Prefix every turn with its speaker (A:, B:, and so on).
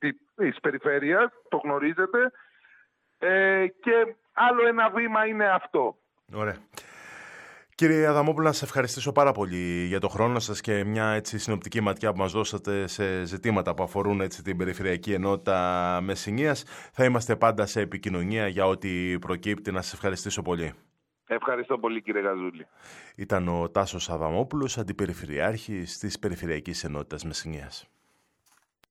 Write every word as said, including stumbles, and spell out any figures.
A: της περιφέρειας, το γνωρίζετε. Ε, και άλλο ένα βήμα είναι αυτό.
B: Ωραία. Κύριε Αδαμόπουλο, να σας ευχαριστήσω πάρα πολύ για το χρόνο σας και μια έτσι συνοπτική ματιά που μας δώσατε σε ζητήματα που αφορούν έτσι την Περιφερειακή Ενότητα Μεσσηνίας. Θα είμαστε πάντα σε επικοινωνία για ό,τι προκύπτει. Να σας ευχαριστήσω πολύ.
A: Ευχαριστώ πολύ, κύριε Γαζούλη.
B: Ήταν ο Τάσος Αδαμόπουλος, Αντιπεριφερειάρχης της Περιφερειακής Ενότητας Μεσσηνίας.